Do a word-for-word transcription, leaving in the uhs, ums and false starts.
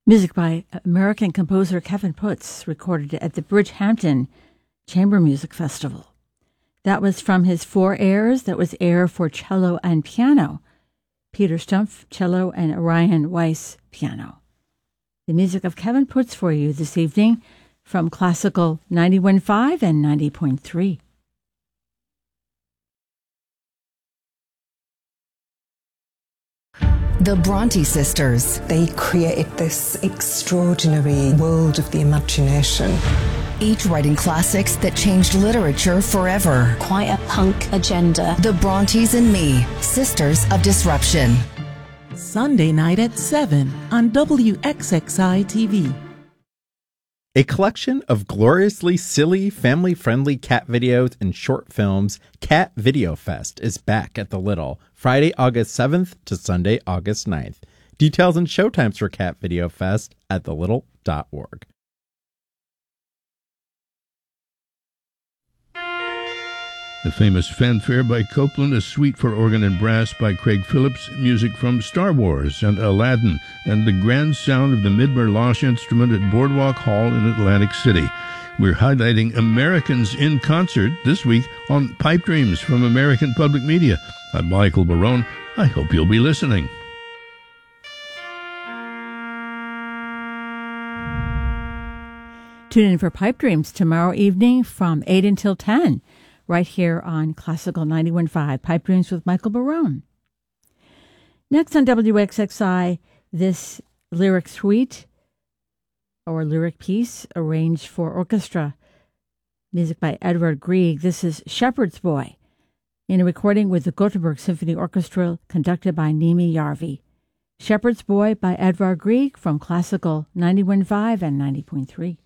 Music by American composer Kevin Putz, recorded at the Bridgehampton Chamber Music Festival. That was from his four airs. That was air for cello and piano. Peter Stumpf, cello, and Orion Weiss, piano. The music of Kevin Putz for you this evening from Classical ninety-one point five and ninety point three. The Bronte sisters. They created this extraordinary world of the imagination. Each writing classics that changed literature forever. Quite a punk agenda. The Brontes and Me, Sisters of Disruption. Sunday night at seven on W X X I T V. A collection of gloriously silly, family-friendly cat videos and short films, Cat Video Fest, is back at the Little, Friday, August seventh to Sunday, August ninth. Details and showtimes for Cat Video Fest at the little dot org. The famous fanfare by Copland, a suite for organ and brass by Craig Phillips, music from Star Wars and Aladdin, and the grand sound of the Midmer-Losh instrument at Boardwalk Hall in Atlantic City. We're highlighting Americans in concert this week on Pipe Dreams from American Public Media. I'm Michael Barone. I hope you'll be listening. Tune in for Pipe Dreams tomorrow evening from eight until ten. Right here on Classical ninety-one point five, Pipe Dreams with Michael Barone. Next on W X X I, this lyric suite or lyric piece arranged for orchestra. Music by Edvard Grieg. This is Shepherd's Boy, in a recording with the Gothenburg Symphony Orchestra conducted by Nimi Järvi. Shepherd's Boy by Edvard Grieg from Classical ninety-one point five and ninety point three.